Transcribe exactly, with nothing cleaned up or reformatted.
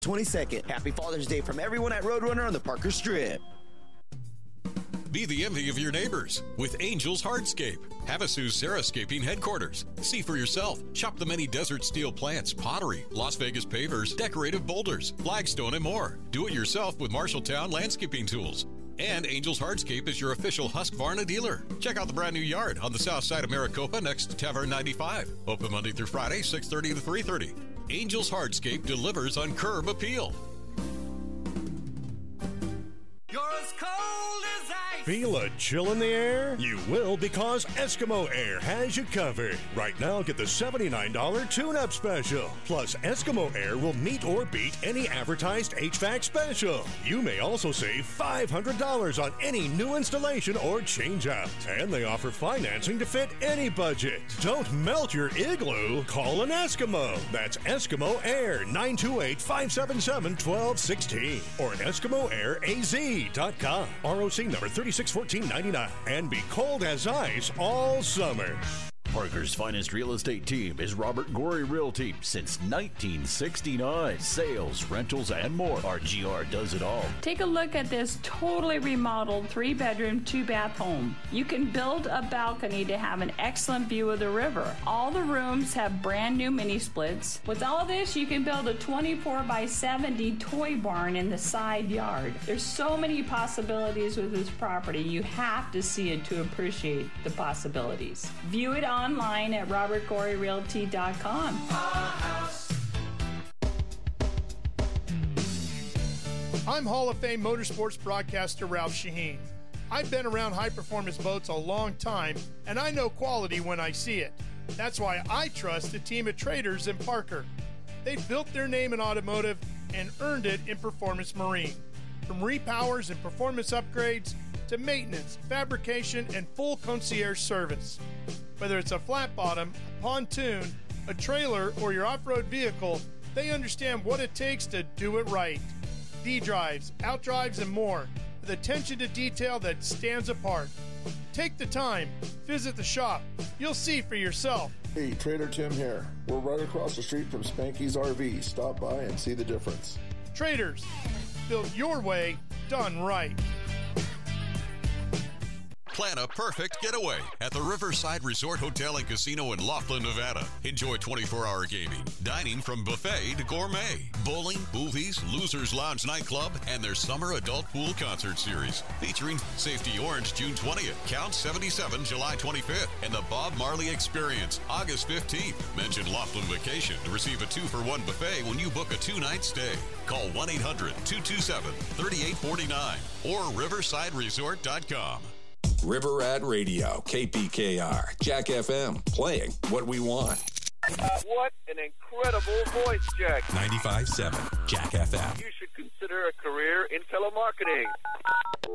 twenty-second. Happy Father's Day from everyone at Roadrunner on the Parker Strip. Be the envy of your neighbors with Angels Hardscape, Havasu's Xeriscaping headquarters. See for yourself. Shop the many desert steel plants, pottery, Las Vegas pavers, decorative boulders, flagstone, and more. Do it yourself with Marshalltown landscaping tools. And Angels Hardscape is your official Husqvarna dealer. Check out the brand new yard on the south side of Maricopa next to Tavern ninety-five. Open Monday through Friday, six thirty to three thirty. Angels Hardscape delivers on curb appeal. You're as cold as ice. Feel a chill in the air? You will, because Eskimo Air has you covered. Right now, get the seventy-nine dollars tune-up special. Plus, Eskimo Air will meet or beat any advertised H V A C special. You may also save five hundred dollars on any new installation or change-out. And they offer financing to fit any budget. Don't melt your igloo. Call an Eskimo. That's Eskimo Air, nine two eight, five seven seven, one two one six or at Eskimo Air A Z dot com. R O C number thirty-six fourteen ninety-nine. And be cold as ice all summer. Parker's finest real estate team is Robert Gorey Realty since nineteen sixty-nine. Sales, rentals, and more. R G R does it all. Take a look at this totally remodeled three-bedroom, two-bath home. You can build a balcony to have an excellent view of the river. All the rooms have brand new mini splits. With all this, you can build a twenty-four by seventy toy barn in the side yard. There's so many possibilities with this property. You have to see it to appreciate the possibilities. View it on online at robert gorey realty dot com. I'm Hall of Fame motorsports broadcaster Ralph Shaheen. I've been around high-performance boats a long time, and I know quality when I see it. That's why I trust the team at Traders in Parker. They've built their name in automotive and earned it in performance marine. From repowers and performance upgrades to maintenance, fabrication, and full concierge service. Whether it's a flat bottom, a pontoon, a trailer, or your off-road vehicle, they understand what it takes to do it right. D-drives, out-drives, and more, with attention to detail that stands apart. Take the time, visit the shop. You'll see for yourself. Hey, Trader Tim here. We're right across the street from Spanky's R V. Stop by and see the difference. Traders, built your way, done right. Plan a perfect getaway at the Riverside Resort Hotel and Casino in Laughlin, Nevada. Enjoy twenty-four hour gaming, dining from buffet to gourmet, bowling, movies, Losers Lounge nightclub, and their summer adult pool concert series featuring Safety Orange June twentieth, Count seventy-seven July twenty-fifth, and the Bob Marley Experience August fifteenth. Mention Laughlin Vacation to receive a two for one buffet when you book a two-night stay. Call one eight hundred, two two seven, three eight four nine or riverside resort dot com. River Rat Radio, K P K R, Jack F M, playing what we want. What an incredible voice, Jack. ninety-five point seven, Jack F M. You should consider a career in telemarketing.